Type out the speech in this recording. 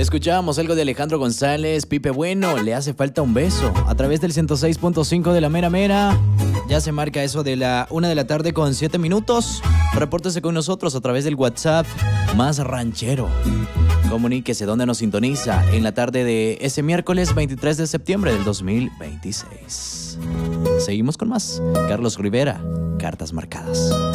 Escuchábamos algo de Alejandro González, Pipe Bueno, le hace falta un beso. A través del 106.5 de la Mera Mera. Ya se marca eso de la 1 de la tarde con 7 minutos. Repórtese con nosotros a través del WhatsApp más ranchero. Comuníquese donde nos sintoniza en la tarde de ese miércoles 23 de septiembre del 2026. Seguimos con más. Carlos Rivera, Cartas Marcadas.